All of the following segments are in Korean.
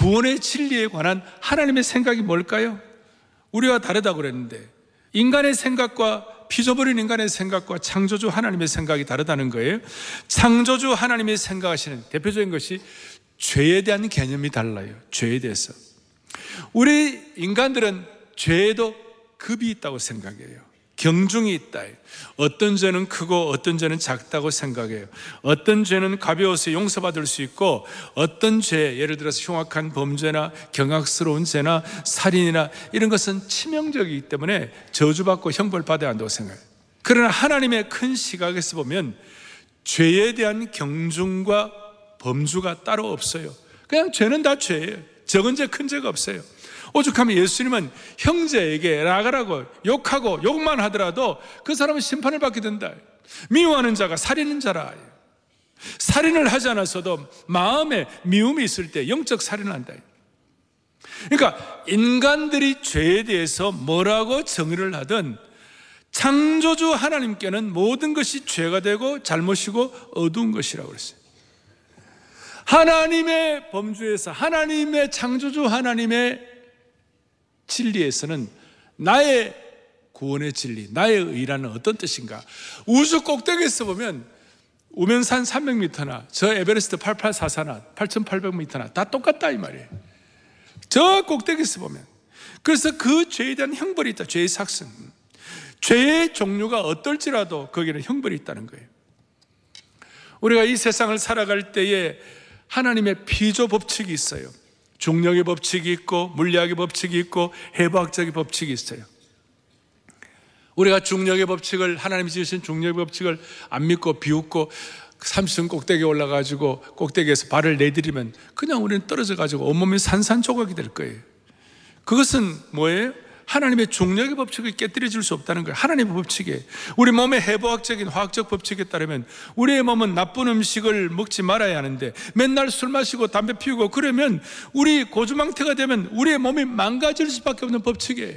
구원의 진리에 관한 하나님의 생각이 뭘까요? 우리와 다르다고 그랬는데 인간의 생각과 빚어버린 인간의 생각과 창조주 하나님의 생각이 다르다는 거예요. 창조주 하나님이 생각하시는 대표적인 것이 죄에 대한 개념이 달라요. 죄에 대해서. 우리 인간들은 죄에도 급이 있다고 생각해요. 경중이 있다. 어떤 죄는 크고 어떤 죄는 작다고 생각해요. 어떤 죄는 가벼워서 용서받을 수 있고 어떤 죄, 예를 들어서 흉악한 범죄나 경악스러운 죄나 살인이나 이런 것은 치명적이기 때문에 저주받고 형벌받아야 한다고 생각해요. 그러나 하나님의 큰 시각에서 보면 죄에 대한 경중과 범주가 따로 없어요. 그냥 죄는 다 죄예요. 적은 죄, 큰 죄가 없어요. 오죽하면 예수님은 형제에게 나가라고 욕하고 욕만 하더라도 그 사람은 심판을 받게 된다. 미워하는 자가 살인은 자라. 살인을 하지 않았어도 마음에 미움이 있을 때 영적 살인을 한다. 그러니까 인간들이 죄에 대해서 뭐라고 정의를 하든 창조주 하나님께는 모든 것이 죄가 되고 잘못이고 어두운 것이라고 그랬어요. 하나님의 범주에서 하나님의 창조주 하나님의 진리에서는 나의 구원의 진리, 나의 의라는 어떤 뜻인가? 우주 꼭대기에서 보면 우면산 300m나 저 에베레스트 8844나 8800m나 다 똑같다 이 말이에요. 저 꼭대기에서 보면. 그래서 그 죄에 대한 형벌이 있다. 죄의 삭슨. 죄의 종류가 어떨지라도 거기는 형벌이 있다는 거예요. 우리가 이 세상을 살아갈 때에 하나님의 피조 법칙이 있어요. 중력의 법칙이 있고 물리학의 법칙이 있고 해부학적인 법칙이 있어요. 우리가 중력의 법칙을, 하나님이 지으신 중력의 법칙을 안 믿고 비웃고 삼층 꼭대기에 올라가지고 꼭대기에서 발을 내디디면 그냥 우리는 떨어져가지고 온몸이 산산조각이 될 거예요. 그것은 뭐예요? 하나님의 중력의 법칙을 깨뜨려질 수 없다는 거예요. 하나님의 법칙이에요. 우리 몸의 해부학적인 화학적 법칙에 따르면 우리의 몸은 나쁜 음식을 먹지 말아야 하는데 맨날 술 마시고 담배 피우고 그러면 우리 고주망태가 되면 우리의 몸이 망가질 수밖에 없는 법칙이에요.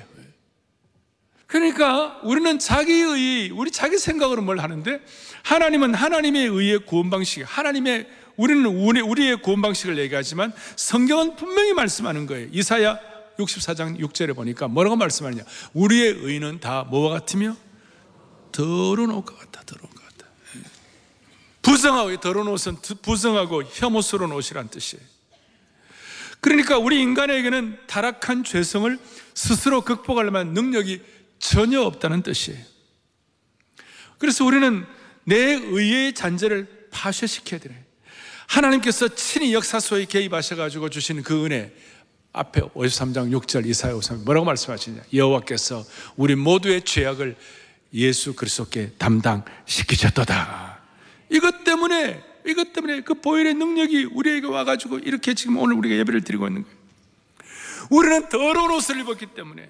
그러니까 우리는 자기의, 우리 자기 생각으로 뭘 하는데 하나님은 하나님의 의의 구원 방식, 우리는 우리의 구원 방식을 얘기하지만 성경은 분명히 말씀하는 거예요. 이사야 64장 6절에 보니까 뭐라고 말씀하느냐? 우리의 의는 다 뭐와 같으며 더러운 옷과 같다. 더러운 것 같다. 부정하고, 더러운 옷은 부정하고 혐오스러운 옷이란 뜻이에요. 그러니까 우리 인간에게는 타락한 죄성을 스스로 극복하려면 능력이 전혀 없다는 뜻이에요. 그래서 우리는 내 의의 잔재를 파쇄시켜야 돼요. 하나님께서 친히 역사 속에 개입하셔가지고 주신 그 은혜, 앞에 53장 6절 이사야 53장 뭐라고 말씀하시냐? 여호와께서 우리 모두의 죄악을 예수 그리스도께 담당시키셨도다. 이것 때문에 그 보혈의 능력이 우리에게 와가지고 이렇게 지금 오늘 우리가 예배를 드리고 있는 거예요. 우리는 더러운 옷을 입었기 때문에,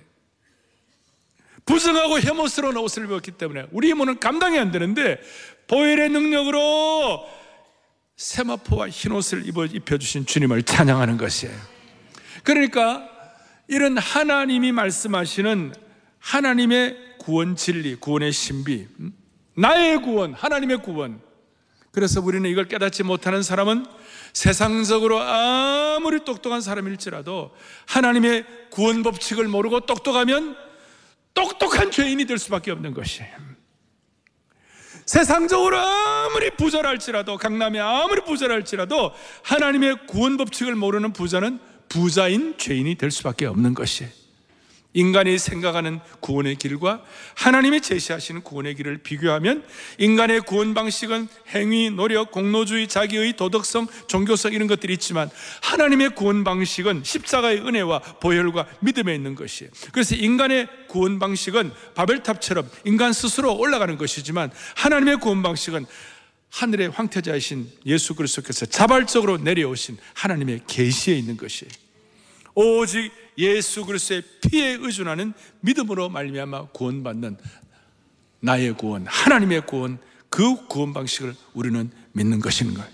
부정하고 혐오스러운 옷을 입었기 때문에 우리의 몸은 감당이 안 되는데 보혈의 능력으로 세마포와 흰 옷을 입혀주신 주님을 찬양하는 것이에요. 그러니까 이런 하나님이 말씀하시는 하나님의 구원 진리, 구원의 신비, 나의 구원, 하나님의 구원. 그래서 우리는 이걸 깨닫지 못하는 사람은 세상적으로 아무리 똑똑한 사람일지라도 하나님의 구원 법칙을 모르고 똑똑하면 똑똑한 죄인이 될 수밖에 없는 것이에요. 세상적으로 아무리 부자랄지라도, 강남이 아무리 부자랄지라도 하나님의 구원 법칙을 모르는 부자는 부자인 죄인이 될 수밖에 없는 것이에요. 인간이 생각하는 구원의 길과 하나님이 제시하시는 구원의 길을 비교하면 인간의 구원 방식은 행위, 노력, 공로주의, 자기의 도덕성, 종교성 이런 것들이 있지만 하나님의 구원 방식은 십자가의 은혜와 보혈과 믿음에 있는 것이에요. 그래서 인간의 구원 방식은 바벨탑처럼 인간 스스로 올라가는 것이지만 하나님의 구원 방식은 하늘의 황태자이신 예수 그리스도께서 자발적으로 내려오신 하나님의 계시에 있는 것이에요. 오직 예수 그리스도의 피에 의존하는 믿음으로 말미암아 구원받는 나의 구원, 하나님의 구원, 그 구원 방식을 우리는 믿는 것인 거예요.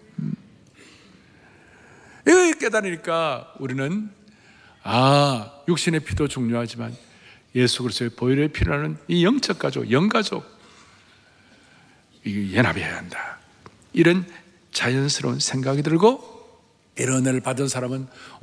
이걸 깨달으니까 우리는 육신의 피도 중요하지만 예수 그리스도의 보혈의 피라는 이 영적 가족, 영가족 이게 연합해야 한다. 이런 자연스러운 생각이 들고 이런 은혜를 받은 사람은